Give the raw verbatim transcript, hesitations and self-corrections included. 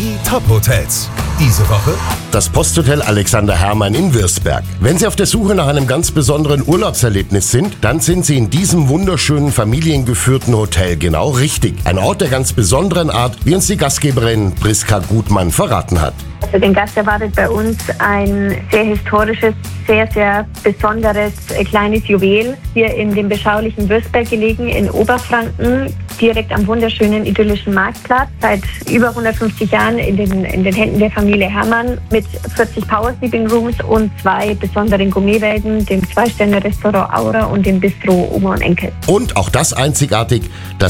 Die Top-Hotels. Diese Woche das Posthotel Alexander Herrmann in Würzberg. Wenn Sie auf der Suche nach einem ganz besonderen Urlaubserlebnis sind, dann sind Sie in diesem wunderschönen familiengeführten Hotel genau richtig. Ein Ort der ganz besonderen Art, wie uns die Gastgeberin Priska Gutmann verraten hat. Also den Gast erwartet bei uns ein sehr historisches, sehr, sehr besonderes äh, kleines Juwel. Hier in dem beschaulichen Würzberg gelegen, in Oberfranken, direkt am wunderschönen idyllischen Marktplatz. Seit über hundertfünfzig Jahren in den, in den Händen der Familie Herrmann mit vierzig Power Sleeping Rooms und zwei besonderen Gourmetwelten, dem Zwei-Sterne-Restaurant Aura und dem Bistro Oma und Enkel. Und auch das einzigartig, das